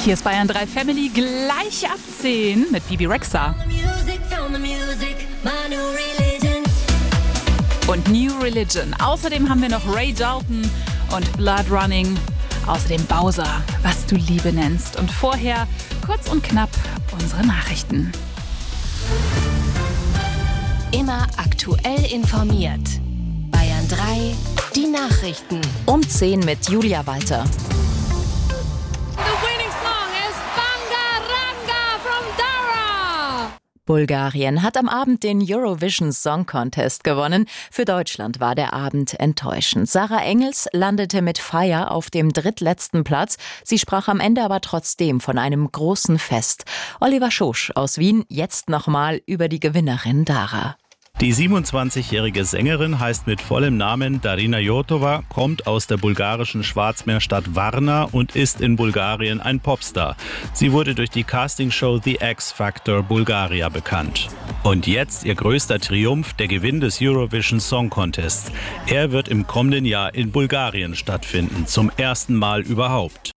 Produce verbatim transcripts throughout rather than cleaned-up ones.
Hier ist Bayern drei Family, gleich ab zehn mit Bibi Rexha. Und New Religion. Außerdem haben wir noch Ray Dalton und Blood Running. Außerdem Bowser, was du Liebe nennst. Und vorher, kurz und knapp, unsere Nachrichten. Immer aktuell informiert. Bayern drei, die Nachrichten. Um zehn mit Julia Walter. Bulgarien hat am Abend den Eurovision Song Contest gewonnen. Für Deutschland war der Abend enttäuschend. Sarah Engels landete mit Fire auf dem drittletzten Platz. Sie sprach am Ende aber trotzdem von einem großen Fest. Oliver Schosch aus Wien jetzt nochmal über die Gewinnerin Dara. Die siebenundzwanzigjährige Sängerin heißt mit vollem Namen Darina Jotova, kommt aus der bulgarischen Schwarzmeerstadt Varna und ist in Bulgarien ein Popstar. Sie wurde durch die Castingshow The X Factor Bulgaria bekannt. Und jetzt ihr größter Triumph, der Gewinn des Eurovision Song Contest. Er wird im kommenden Jahr in Bulgarien stattfinden, zum ersten Mal überhaupt.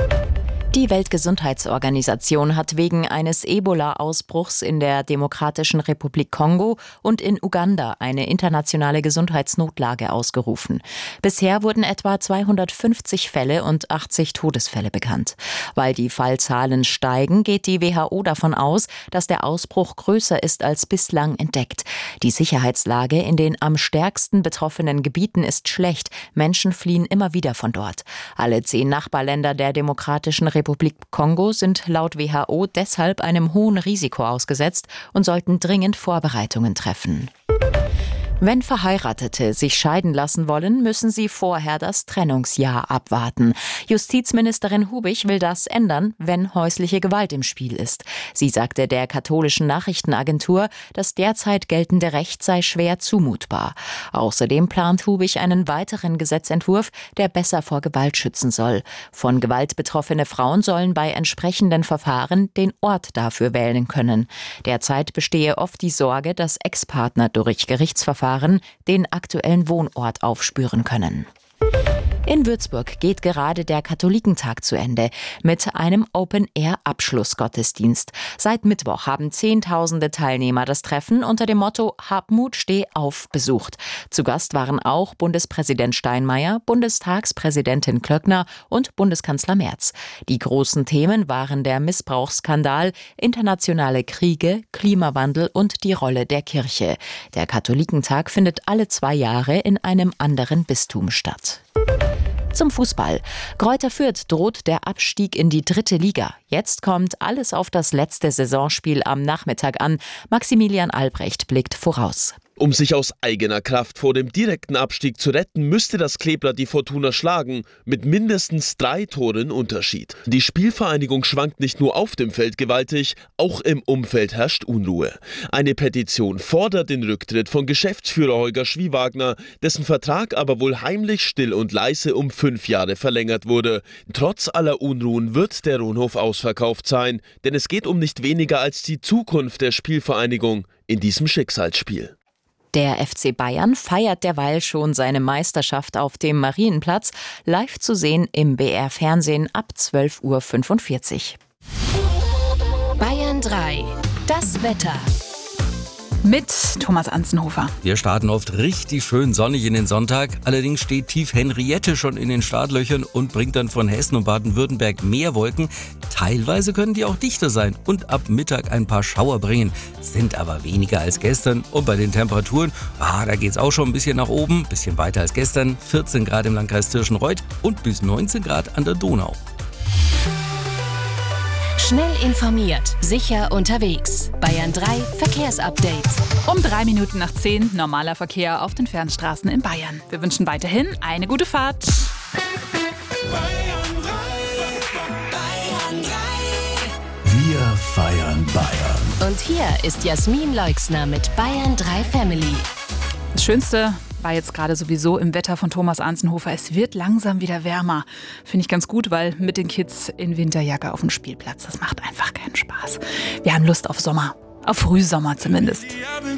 Die Weltgesundheitsorganisation hat wegen eines Ebola-Ausbruchs in der Demokratischen Republik Kongo und in Uganda eine internationale Gesundheitsnotlage ausgerufen. Bisher wurden etwa zweihundertfünfzig Fälle und achtzig Todesfälle bekannt. Weil die Fallzahlen steigen, geht die W H O davon aus, dass der Ausbruch größer ist als bislang entdeckt. Die Sicherheitslage in den am stärksten betroffenen Gebieten ist schlecht. Menschen fliehen immer wieder von dort. Alle zehn Nachbarländer der Demokratischen Republik Republik Kongo sind laut W H O deshalb einem hohen Risiko ausgesetzt und sollten dringend Vorbereitungen treffen. Wenn Verheiratete sich scheiden lassen wollen, müssen sie vorher das Trennungsjahr abwarten. Justizministerin Hubich will das ändern, wenn häusliche Gewalt im Spiel ist. Sie sagte der katholischen Nachrichtenagentur, das derzeit geltende Recht sei schwer zumutbar. Außerdem plant Hubich einen weiteren Gesetzentwurf, der besser vor Gewalt schützen soll. Von Gewalt betroffene Frauen sollen bei entsprechenden Verfahren den Ort dafür wählen können. Derzeit bestehe oft die Sorge, dass Ex-Partner durch Gerichtsverfahren den aktuellen Wohnort aufspüren können. In Würzburg geht gerade der Katholikentag zu Ende mit einem Open-Air-Abschlussgottesdienst. Seit Mittwoch haben Zehntausende Teilnehmer das Treffen unter dem Motto Hab Mut, steh auf besucht. Zu Gast waren auch Bundespräsident Steinmeier, Bundestagspräsidentin Klöckner und Bundeskanzler Merz. Die großen Themen waren der Missbrauchsskandal, internationale Kriege, Klimawandel und die Rolle der Kirche. Der Katholikentag findet alle zwei Jahre in einem anderen Bistum statt. Zum Fußball. Greuther Fürth droht der Abstieg in die dritte Liga. Jetzt kommt alles auf das letzte Saisonspiel am Nachmittag an. Maximilian Albrecht blickt voraus. Um sich aus eigener Kraft vor dem direkten Abstieg zu retten, müsste das Kleeblatt die Fortuna schlagen, mit mindestens drei Toren Unterschied. Die Spielvereinigung schwankt nicht nur auf dem Feld gewaltig, auch im Umfeld herrscht Unruhe. Eine Petition fordert den Rücktritt von Geschäftsführer Holger Schwiewagner, dessen Vertrag aber wohl heimlich, still und leise um fünf Jahre verlängert wurde. Trotz aller Unruhen wird der Rohnhof ausverkauft sein, denn es geht um nicht weniger als die Zukunft der Spielvereinigung in diesem Schicksalsspiel. Der F C Bayern feiert derweil schon seine Meisterschaft auf dem Marienplatz, live zu sehen im B R-Fernsehen ab zwölf Uhr fünfundvierzig. Bayern drei, das Wetter. Mit Thomas Anzenhofer. Wir starten oft richtig schön sonnig in den Sonntag. Allerdings steht tief Henriette schon in den Startlöchern und bringt dann von Hessen und Baden-Württemberg mehr Wolken. Teilweise können die auch dichter sein und ab Mittag ein paar Schauer bringen. Sind aber weniger als gestern. Und bei den Temperaturen, ah, da geht's auch schon ein bisschen nach oben. Bisschen weiter als gestern. vierzehn Grad im Landkreis Tirschenreuth und bis neunzehn Grad an der Donau. Schnell informiert, sicher unterwegs. Bayern drei Verkehrsupdate. Um drei Minuten nach zehn normaler Verkehr auf den Fernstraßen in Bayern. Wir wünschen weiterhin eine gute Fahrt. Bayern drei. Wir feiern Bayern. Und hier ist Jasmin Leixner mit Bayern drei Family. Das Schönste war jetzt gerade sowieso im Wetter von Thomas Anzenhofer. Es wird langsam wieder wärmer. Finde ich ganz gut, weil mit den Kids in Winterjacke auf dem Spielplatz, das macht einfach keinen Spaß. Wir haben Lust auf Sommer. Auf Frühsommer zumindest.